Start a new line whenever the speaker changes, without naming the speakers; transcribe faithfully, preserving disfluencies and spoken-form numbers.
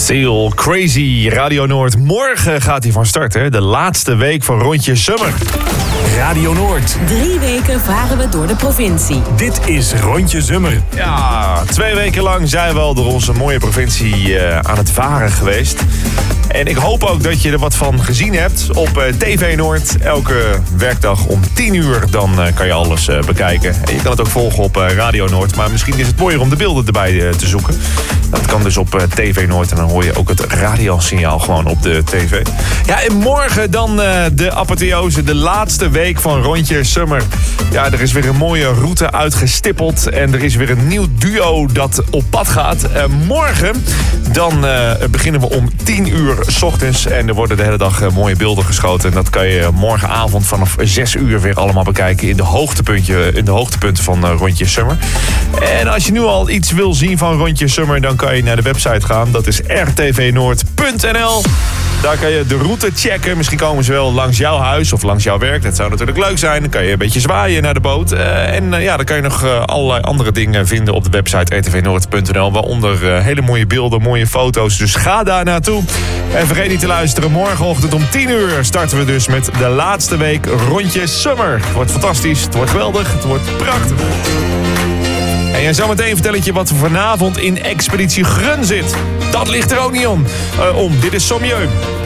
Seal Crazy, Radio Noord. Morgen gaat hij van start, hè? De laatste week van Rondje Summer.
Radio Noord.
Drie weken varen we door de provincie.
Dit is Rondje Summer.
Ja, twee weken lang zijn we al door onze mooie provincie uh, aan het varen geweest. En ik hoop ook dat je er wat van gezien hebt op uh, T V Noord. Elke werkdag om tien uur, dan uh, kan je alles uh, bekijken. En je kan het ook volgen op uh, Radio Noord. Maar misschien is het mooier om de beelden erbij uh, te zoeken. Dat kan dus op uh, T V Noord. En dan hoor je ook het radiosignaal gewoon op de tv. Ja, en morgen dan uh, de apotheose. De laatste week van Rondje Summer. Ja, er is weer een mooie route uitgestippeld. En er is weer een nieuw duo dat op pad gaat. Uh, morgen dan uh, beginnen we om tien uur 's ochtends. En er worden de hele dag uh, mooie beelden geschoten. En dat kan je morgenavond vanaf zes uur weer allemaal bekijken. In de, hoogtepuntje, in de hoogtepunten van uh, Rondje Summer. En als je nu al iets wil zien van Rondje Summer, dan kan je naar de website gaan. Dat is r t v noord punt n l. Daar kan je de route checken. Misschien komen ze wel langs jouw huis of langs jouw werk. Dat zou natuurlijk leuk zijn. Dan kan je een beetje zwaaien naar de boot. Uh, en uh, ja, dan kan je nog uh, allerlei andere dingen vinden op de website r t v noord punt n l. Waaronder uh, hele mooie beelden, mooie foto's. Dus ga daar naartoe. En vergeet niet te luisteren. Morgenochtend om tien uur starten we dus met de laatste week Rondje Summer. Het wordt fantastisch. Het wordt geweldig. Het wordt prachtig. En zometeen vertel ik je wat er vanavond in Expeditie Grun zit. Dat ligt er ook niet om. Uh, om. Dit is Sommieu.